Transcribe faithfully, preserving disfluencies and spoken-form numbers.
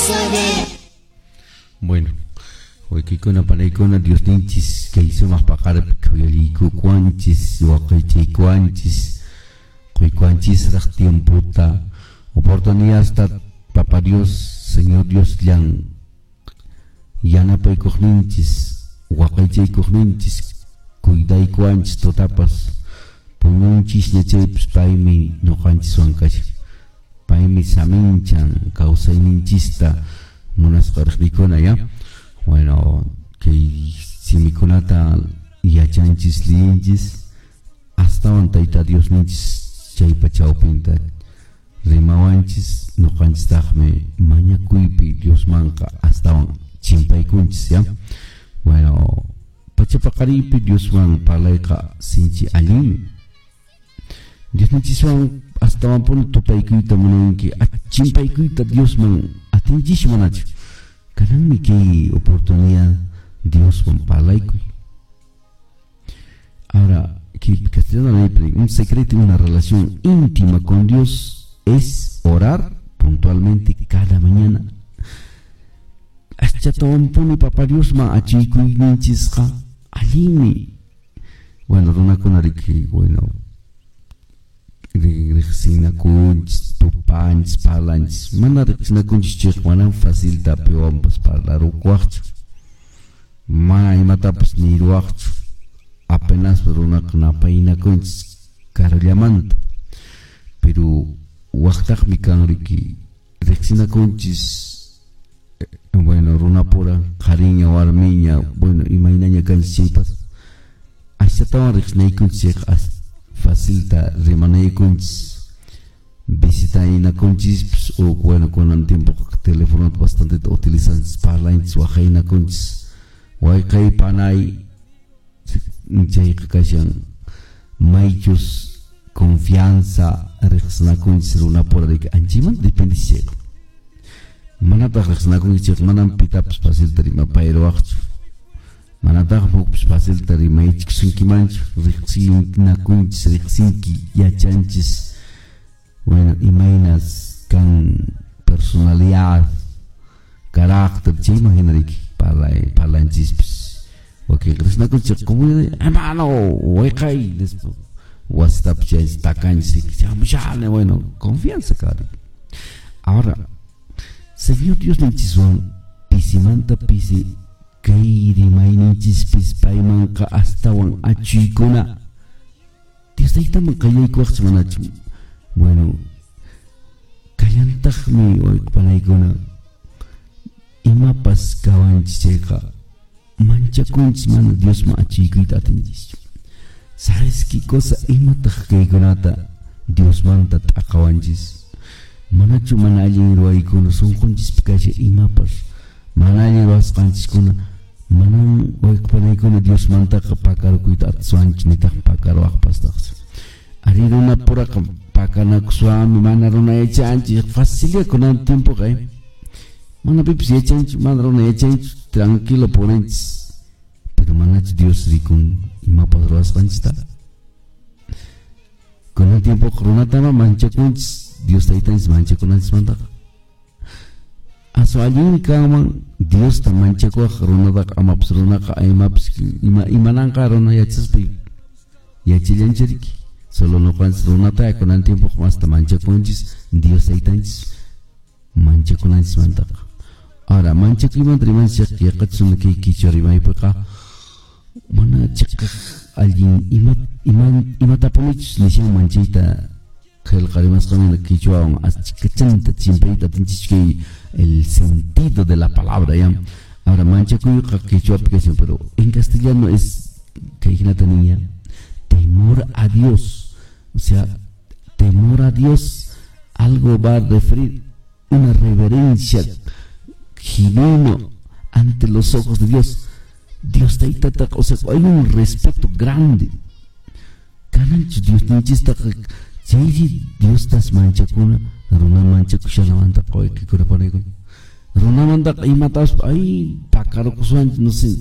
Bueno, hoy que con la pareja Dios ninchis que hizo más pagar kuyaliku cuanchis wakaichi cuanchis kuy cuanchis rak tiempo ta oportunidad hasta Papa Dios Señor Dios yang yana pay kogninchis wakaichi kogninchis kuydai cuanchis totapas pununchis nechepis paimi no canchis wankash paimi saminchan causay ninchista munas qarqikuna ya. Bueno, que si mi conata y a chanchis linchis hasta un taita Dios ninchis chay pachao pinta rimawanchis no canchis tajme maña kuipi Dios manca hasta un chimpay kunchis ya. Bueno, pachapakaripi Dios man palaika sinchi alimi Dios ninchis wan hasta un pon tupay kuita mununki a chimpay kuita Dios man atinchish manachu Kanan mi que oportunidad Dios con palaico. Ahora, que castellano un secreto y una relación íntima con Dios es orar puntualmente cada mañana. Hasta todo un pone Papa Dios ma achico y ninchisca alimi. Bueno, runa con ariki, bueno. Rexina kunch, tupanch, palanch. Mana rexina kunch chekwanan fácil tapewan pas parlar ukwach. Mana imata pas ni ruach. Apenas runa knapaina kunch karllamanta. Pero waktak mi kanriki rexina kunchis bueno runa pura cariño warmiña bueno imainaña kanchipas. Hasta tawa rexina kunch as facilita remanei kunchis visita ina kunchis o bueno con un tiempo teléfono bastante utilizan sparlines wajaina kunchis waikai panai jay kashan maichus confianza rexna kunchis runa por de anjiman depende ciego manata rexna kunchis manan pitaps facilita rima pairo waqtu manataq muqpis facilita rimaychik sunkimanchu riqsina kunchis riqsinki yachanchis bueno imaynas kan personalidad carácter che imaginariki parlay parlanchispis okay risna kunchis comunidad hermano waiqay despo wastapchis takanchis chamushane bueno confianza cari ahora Señor Dios ninchisuan pisimanta pisi Kairi maininchis pispaimanka hasta wan achikuna Dios ahí también kayay kuax manach bueno kayantajmi oikpanaykuna imapas kawanchis chayqa manchakunchis mana Dios ma achikuyta atinchis sabes qué cosa imataj kaykunata Dios manta t'aqawanchis manachu mana allin ruwaykuna sunqunchis kasha imapas mana allin ruwasqanchiskuna Manan oikpanaykuna Dios mantaqa pakarukuyta atsuanchis nitaq pakaruwaqpastaqsi ari runa puraqa pakanakuswami mana runa yachanchis facilidad kunan tiempo kay mana pipis yachanchis mana runa yachanchis tranquilo ponenchis pero manachu Dios rikun imapas ruwasqanchista kunan tiempo runatama manchakunchis Dios taytanchis manchakunanchis mantaqa aso allin kaman Dios ta manchakwa runadak amaps runaka aymaps ima imananqa runa yachaspi yachillanchiriki solo no qans runata kunan tiempo mas ta manchakunchis Dios taytanchis manchakunanchis mantaqa ahora manchakuyman rimanchik yaqatsun kay kicharimaypiqa mana chakaq allin ima ima imatapumichus nishan manchayta qillqarimasqamina kichwawan achikachanta chimpayta tinchishkay el sentido de la palabra ya ahora manchakuyqa kichwapi pero en castellano es kayhinata niña temor a Dios o sea temor a Dios algo va a referir una reverencia genuino ante los ojos de Dios Dios taita o sea hay un respeto grande kananchu Dios ninchista Chayji Dios tas manchakuna runa manchakushanamanta qoy kikura panaykuna runamanta imatas ay pakarukusuan no sé